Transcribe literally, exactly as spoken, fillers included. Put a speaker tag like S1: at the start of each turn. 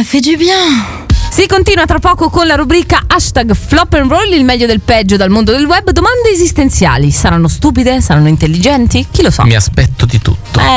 S1: fait du bien.
S2: Si continua tra poco con la rubrica hashtag Flop and Roll, il meglio del peggio dal mondo del web. Domande esistenziali: saranno stupide? Saranno intelligenti? Chi lo sa?
S3: Mi aspetto di tutto.
S2: Eh,